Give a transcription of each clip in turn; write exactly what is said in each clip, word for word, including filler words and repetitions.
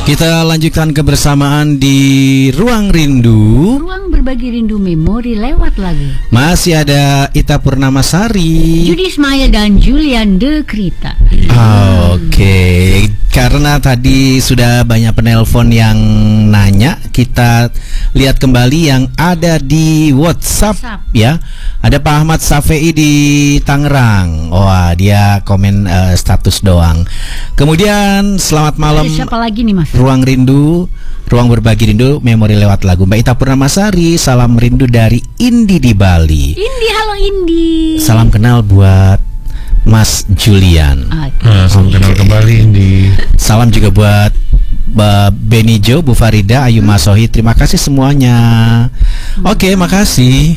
Kita lanjutkan kebersamaan di Ruang Rindu. Ruang berbagi rindu memori lewat lagu. Masih ada Ita Purnamasari, Judi Ismail dan Julian De Krita. Oke, okay. Karena tadi sudah banyak penelpon yang nanya, kita lihat kembali yang ada di WhatsApp, WhatsApp. Ya. Ada Pak Ahmad Safei di Tangerang. Wah, dia komen uh, status doang. Kemudian selamat malam. Ada siapa lagi nih, Mas? Ruang Rindu, ruang berbagi rindu, memori lewat lagu. Mbak Ita Purnamasari, salam rindu dari Indi di Bali. Indi, halo Indi. Salam kenal buat Mas Julian. Okay. Nah, salam kenal kembali Indi. Salam juga buat Mbak Benijo, Bu Farida, Ayu Masohi. Terima kasih semuanya. Oke, okay, makasih.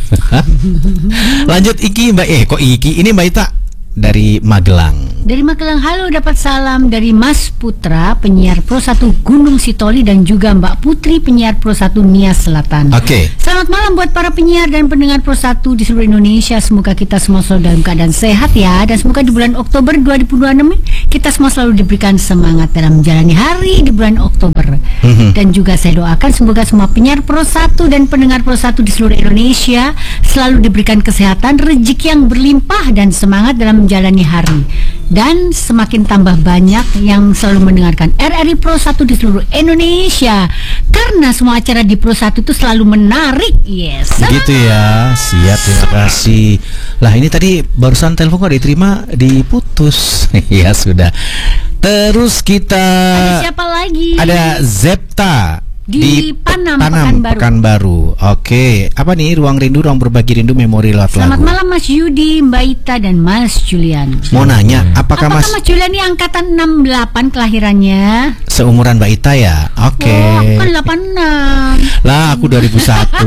Lanjut Iki, Mbak. Eh, kok Iki? Ini Mbak Ita dari Magelang. Dari Magelang, halo, dapat salam dari Mas Putra, penyiar Pro satu Gunung Sitoli, dan juga Mbak Putri, penyiar Pro satu Nias Selatan. Oke. Okay. Selamat malam buat para penyiar dan pendengar Pro satu di seluruh Indonesia. Semoga kita semua selalu dalam keadaan sehat ya. Dan semoga di bulan Oktober dua ribu dua puluh enam kita semua selalu diberikan semangat dalam menjalani hari di bulan Oktober. Mm-hmm. Dan juga saya doakan semoga semua penyiar Pro satu dan pendengar Pro satu di seluruh Indonesia selalu diberikan kesehatan, rezeki yang berlimpah, dan semangat dalam menjalani hari. Dan semakin tambah banyak yang selalu mendengarkan R R I Pro satu di seluruh Indonesia, karena semua acara di Pro satu itu selalu menarik. Yes. Begitu ya. Siap, terima kasih. Lah, ini tadi barusan telepon kok diterima, diputus. Ya sudah. Terus kita Ada siapa lagi? Ada Zepta di, di Panam, Panam Pekanbaru. Pekanbaru. Oke, apa nih Ruang Rindu, ruang berbagi rindu, memori lewat lagu. Selamat malam Mas Yudi, Mbak Ita, dan Mas Julian. Mau nanya, apakah, apakah Mas Mas Julian ini angkatan enam delapan kelahirannya? seumuran Mbak Ita ya? Oke. Oh, aku kan delapan enam. Lah, aku dua ribu satu.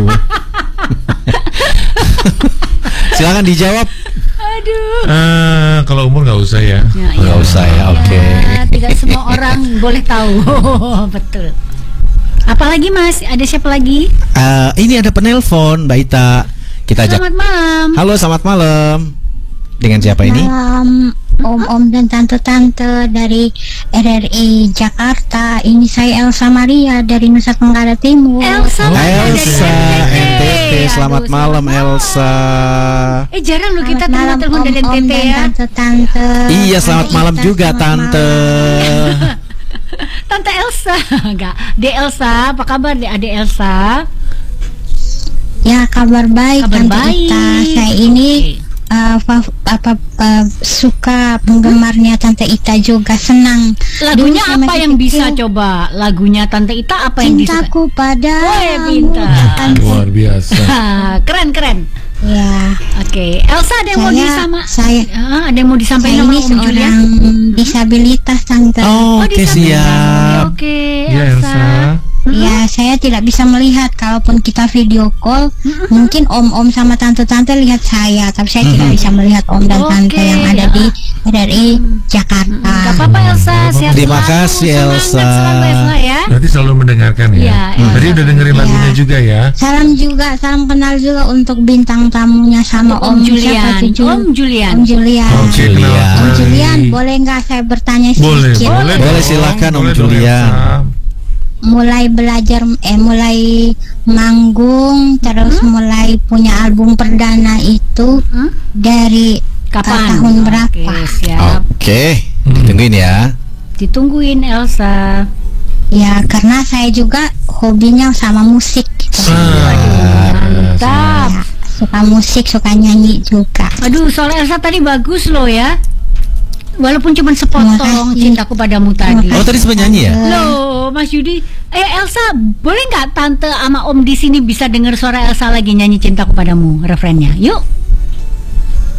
Silakan dijawab. Aduh. Uh, kalau umur nggak usah ya. Ya, Nggak iya. usah ya, oke. Ya, tidak semua orang boleh tahu. Betul. Apalagi Mas? Ada siapa lagi? Uh, ini ada penelpon Mbak Ita. Kita ajak. Selamat malam. Halo, selamat malam. Dengan siapa ini? Malam, om-om dan tante-tante dari R R I Jakarta. Ini saya Elsa Maria dari Nusa Tenggara Timur. Elsa, Oh, Maria Elsa, dari N T T. Aduh, Selamat malam, Elsa. Eh, jarang loh kita Selamat malam, telepon dari N T om-om T dan ya. tante-tante. Iya, selamat Tante malam Ita, juga, selamat Tante. malam. Tante Elsa, enggak. De Elsa, apa kabar De Ade Elsa? Ya, kabar baik, Kabar Tante baik. Ita. Saya ini uh, fa- apa uh, suka penggemarnya Tante Ita juga, senang. Lagunya Dulu saya apa masih yang bisa kecil, coba? Lagunya Tante Ita apa yang bisa? Cintaku padamu. Oh, ya, pintar. Tante. Luar biasa. Keren keren. Ya. Oke, Elsa ada yang mau Saya- disama? saya- Ah, ada yang mau Saya disampaikan sama ini Om Julian? seorang disabilitas, Tante. Oh, Oh, oke, disabilitas. siap. Oke, Ya, Elsa. Elsa. Ya, saya tidak bisa melihat. Kalaupun kita video call, mungkin om-om sama tante-tante lihat saya, tapi saya tidak bisa melihat om dan Oke, tante yang ada ya. di R R I Jakarta. Gak apa-apa Elsa, sehat Terima selalu, kasih, semangat Elsa. selalu Elsa ya. Berarti selalu mendengarkan ya. Iya, Hmm, Tadi Elsa. udah dengerin Iya. lagunya juga ya. Salam juga, salam kenal juga untuk bintang tamunya sama Om om, Julian. siapa tuh, Jul? Om Julian. Om Julian. Oke, Julian. kenal. Om Julian, boleh nggak saya bertanya Boleh, sedikit? boleh. Boleh, dong. silakan, Om Boleh dong, Julian. Elsa. Mulai belajar, eh mulai manggung, terus mulai punya album perdana itu Hmm? dari Kapan? uh, tahun berapa? Oke, siap. Oke, ditungguin ya. Ditungguin Elsa. Ya, karena saya juga hobinya sama musik gitu. Ah, Mantap. Ya, suka musik, suka nyanyi juga. Aduh, soal Elsa tadi bagus loh ya. Walaupun cuma sepotong Terima kasih. cintaku padamu tadi. Oh, tadi sempat nyanyi ya? Loh, Mas Yudi. Eh, Elsa, boleh nggak tante sama Om di sini bisa dengar suara Elsa lagi nyanyi cintaku padamu refrennya? Yuk.